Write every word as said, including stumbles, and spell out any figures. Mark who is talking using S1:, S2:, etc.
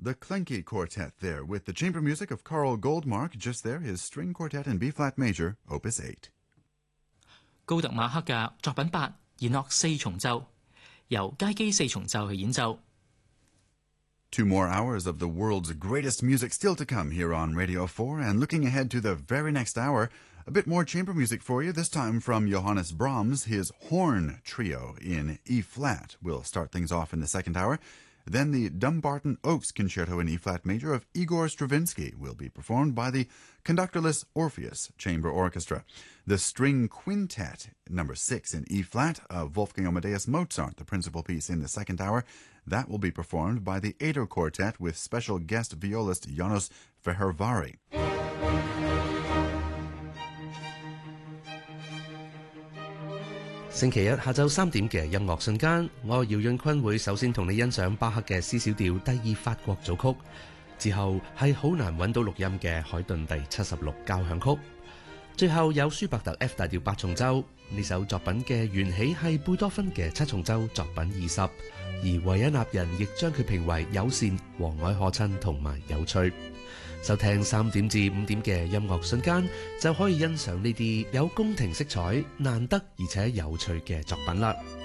S1: The Klenki Quartet there, with the chamber music of Carl Goldmark. Just there, his string quartet in B-flat major, Opus eight.
S2: 高特馬克嘅作品八弦樂四重奏，由街機四重奏去演奏。
S1: Two more hours of the world's greatest music still to come here on Radio four, and looking ahead to the very next hour, a bit more chamber music for you, this time from Johannes Brahms. His horn trio in E-flat will start things off in the second hour. Then the Dumbarton Oaks Concerto in E-flat major of Igor Stravinsky will be performed by the conductorless Orpheus Chamber Orchestra. The String Quintet, number six in E-flat of Wolfgang Amadeus Mozart, the principal piece in the second hour, that will be performed by the Ado Quartet with special guest violist Janos Fehervari.
S3: 星期一下晝三點嘅音樂瞬間，我姚潤坤會首先同你欣賞巴克嘅 C 小調第二法國組曲，之後係好難揾到錄音嘅海頓第七十六交響曲，最後有舒伯特 F 大調八重奏。呢首作品嘅緣起係貝多芬嘅七重奏作品二十，而維也納人亦將佢評為友善、和藹可親同埋有趣。收聽三點至五點嘅音樂瞬間，就可以欣賞呢啲有宮廷色彩、難得而且有趣嘅作品啦。